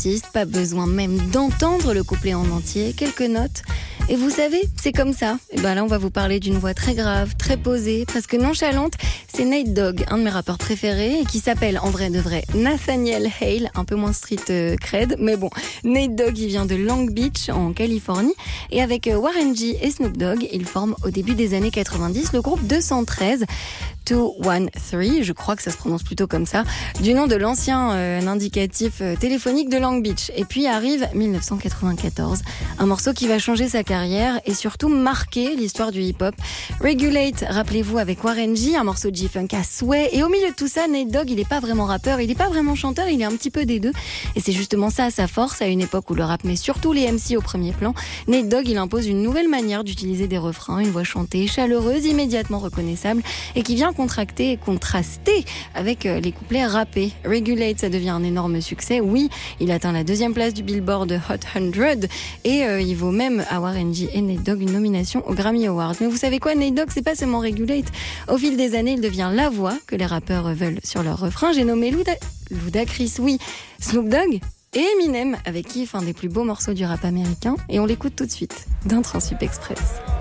l'artiste, pas besoin même d'entendre le couplet en entier, quelques notes. Et vous savez, c'est comme ça. Et ben là, on va vous parler d'une voix très grave, très posée, presque nonchalante. C'est Nate Dogg, un de mes rappeurs préférés, et qui s'appelle en vrai de vrai Nathaniel Hale, un peu moins street cred, mais bon, Nate Dogg, il vient de Long Beach, en Californie, et avec Warren G et Snoop Dogg, ils forment au début des années 90 le groupe 213, 213, je crois que ça se prononce plutôt comme ça, du nom de l'ancien indicatif téléphonique de Long Beach. Et puis arrive 1994, un morceau qui va changer sa carrière et surtout marquer l'histoire du hip-hop. Regulate, rappelez-vous, avec Warren G, un morceau de G-Funk à souhait. Et au milieu de tout ça, Nate Dogg, il est pas vraiment rappeur, il est pas vraiment chanteur, il est un petit peu des deux. Et c'est justement ça sa force, à une époque où le rap met surtout les MC au premier plan. Nate Dogg, il impose une nouvelle manière d'utiliser des refrains, une voix chantée, chaleureuse, immédiatement reconnaissable, et qui vient contracter et contraster avec les couplets rappés. Regulate, ça devient un énorme succès. Oui, il atteint la 2e place du Billboard Hot 100 et il vaut même à Warren G et Nate Dogg une nomination aux Grammy Awards. Mais vous savez quoi, Nate Dogg, c'est pas seulement Regulate. Au fil des années, il devient la voix que les rappeurs veulent sur leurs refrains. J'ai nommé Ludacris, oui, Snoop Dogg et Eminem, avec qui il fait un des plus beaux morceaux du rap américain. Et on l'écoute tout de suite dans Transsup Express.